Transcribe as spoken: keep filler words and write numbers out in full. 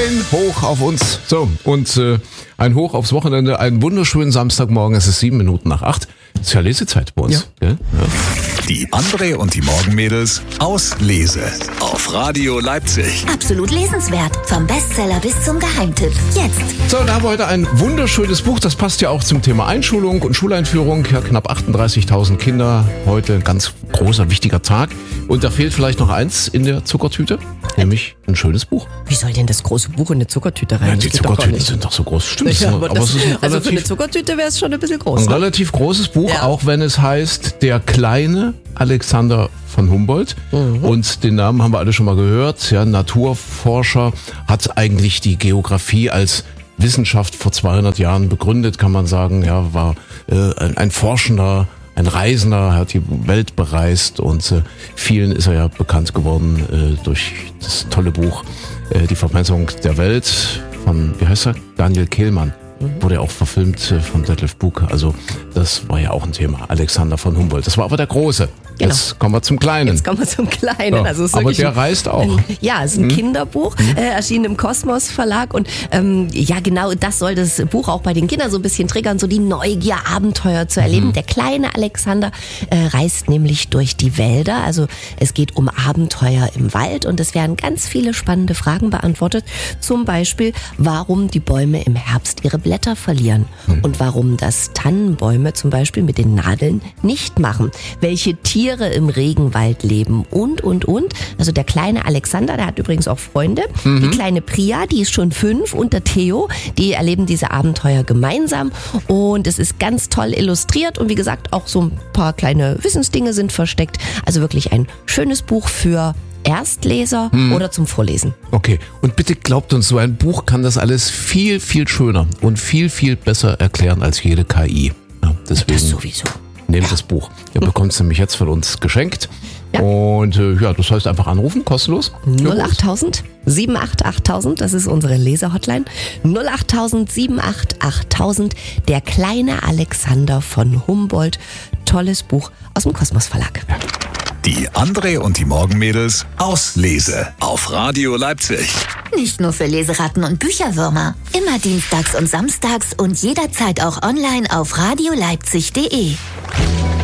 Ein Hoch auf uns. So, und äh, ein Hoch aufs Wochenende, einen wunderschönen Samstagmorgen. Es ist sieben Minuten nach acht. Das ist ja Lesezeit bei uns. Ja. Ja? Ja. Die André und die Morgenmädels aus Lese auf Radio Leipzig. Absolut lesenswert. Vom Bestseller bis zum Geheimtipp. Jetzt. So, da haben wir heute ein wunderschönes Buch. Das passt ja auch zum Thema Einschulung und Schuleinführung. Ja, knapp achtunddreißigtausend Kinder. Heute ein ganz großer, wichtiger Tag. Und da fehlt vielleicht noch eins in der Zuckertüte. Nämlich ein schönes Buch. Wie soll denn das große Buch in eine Zuckertüte rein? Ja, Das die geht doch gar Zuckertüten nicht. sind doch so groß. Stimmt. Ja, aber aber das, es ist ein also für eine relativ, Zuckertüte wäre es schon ein bisschen groß. ein Ne? relativ großes Buch, Ja. auch wenn es heißt Der kleine Alexander von Humboldt. Mhm. Und den Namen haben wir alle schon mal gehört. Ja, Naturforscher, hat eigentlich die Geografie als Wissenschaft vor zweihundert Jahren begründet, kann man sagen. Ja, war äh, ein, ein Forschender, ein Reisender, hat die Welt bereist und äh, vielen ist er ja bekannt geworden äh, durch das tolle Buch äh, Die Vermessung der Welt von, wie heißt er? Daniel Kehlmann. Mhm. Wurde ja auch verfilmt äh, von Detlef Buke. Also das war ja auch ein Thema. Alexander von Humboldt. Das war aber der Große. Genau. Jetzt kommen wir zum Kleinen. Jetzt kommen wir zum Kleinen. Ja, Also es ist aber wirklich der ein, reist auch. Ein, ja, es ist ein Kinderbuch, äh, erschienen im Kosmos Verlag. Und ähm, ja, genau das soll das Buch auch bei den Kindern so ein bisschen triggern, so die Neugier, Abenteuer zu erleben. Mhm. Der kleine Alexander äh, reist nämlich durch die Wälder. Also es geht um Abenteuer im Wald und es werden ganz viele spannende Fragen beantwortet. Zum Beispiel, warum die Bäume im Herbst ihre Blätter verlieren mhm. und warum das Tannenbäume zum Beispiel mit den Nadeln nicht machen. Welche Tiere im Regenwald leben und, und, und. Also der kleine Alexander, der hat übrigens auch Freunde. Mhm. Die kleine Priya, die ist schon fünf und der Theo, die erleben diese Abenteuer gemeinsam und es ist ganz toll illustriert und wie gesagt, auch so ein paar kleine Wissensdinge sind versteckt. Also wirklich ein schönes Buch für Erstleser mhm. oder zum Vorlesen. Okay, und bitte glaubt uns, so ein Buch kann das alles viel, viel schöner und viel, viel besser erklären als jede K I. Ja, deswegen Das sowieso. nehmt das Buch. Ihr bekommt es nämlich jetzt von uns geschenkt. Ja. Und äh, ja, das heißt einfach anrufen, kostenlos. null acht tausend sieben acht achttausend, das ist unsere Leser-Hotline. null acht tausend sieben acht achttausend, der kleine Alexander von Humboldt. Tolles Buch aus dem Kosmos Verlag. Die André und die Morgenmädels aus Lese auf Radio Leipzig. Nicht nur für Leseratten und Bücherwürmer. Immer dienstags und samstags und jederzeit auch online auf radio leipzig punkt de.